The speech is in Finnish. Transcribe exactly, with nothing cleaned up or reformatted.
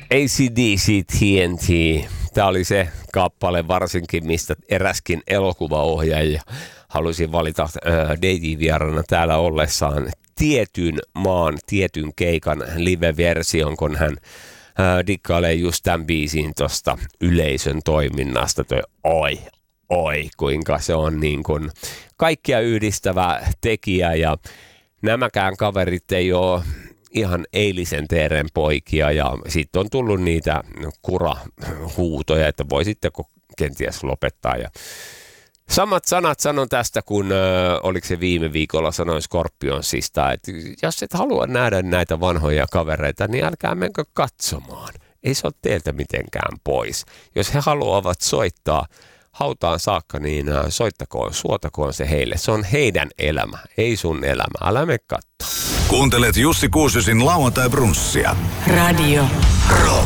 A C D C T N T. Tämä oli se kappale varsinkin, mistä eräskin elokuvaohjaaja halusi valita äh, Dating-vierana täällä ollessaan tietyn maan, tietyn keikan live-version, kun hän äh, dikkailee just tämän biisin tuosta yleisön toiminnasta. Toi, oi, oi, kuinka se on niin kuin kaikkia yhdistävä tekijä ja nämäkään kaverit ei ole ihan eilisen teeren poikia ja sitten on tullut niitä kurahuutoja, että voisitteko kenties lopettaa. Ja samat sanat sanon tästä, kun ö, oliko se viime viikolla sanoin Scorpionsista, että jos et halua nähdä näitä vanhoja kavereita, niin älkää menkö katsomaan. Ei se ole teiltä mitenkään pois. Jos he haluavat soittaa hautaan saakka, niin soittakoon, suotakoon se heille. Se on heidän elämä, ei sun elämä. Älä mene katsoa. Kuuntelet Jussi Kuusyosin lauantai-brunssia. Radio Rock.